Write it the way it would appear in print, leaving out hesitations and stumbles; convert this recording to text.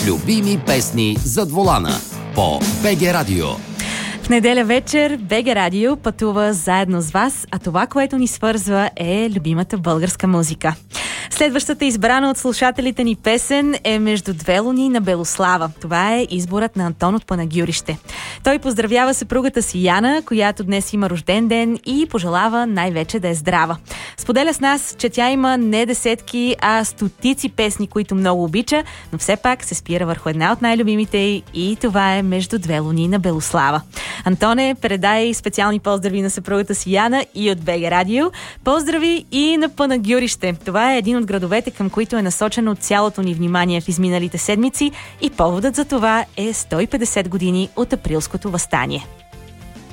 Любими песни зад волана по БГ Радио. В неделя вечер БГ Радио пътува заедно с вас, а това, което ни свързва, е любимата българска музика. Следващата избрана от слушателите ни песен е "Между две луни" на Белослава. Това е изборът на Антон от Панагюрище. Той поздравява съпругата си Яна, която днес има рожден ден, и пожелава най-вече да е здрава. Споделя с нас, че тя има не десетки, а стотици песни, които много обича, но все пак се спира върху една от най-любимите й, и това е "Между две луни" на Белослава. Антоне, предай специални поздрави на съпругата си Яна и от БГ Радио. Поздрави и на Панагюрище. Това е един от градовете, към които е насочено цялото ни внимание в изминалите седмици, и поводът за това е 150 години от Априлското въстание.